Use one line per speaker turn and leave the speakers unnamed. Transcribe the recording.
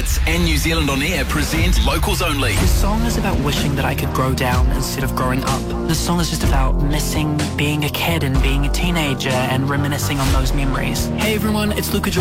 Hits and New Zealand On Air present Locals Only.
The song is about wishing that I could grow down instead of growing up. The song is just about missing being a kid and being a teenager and reminiscing on those memories. Hey everyone, it's Luca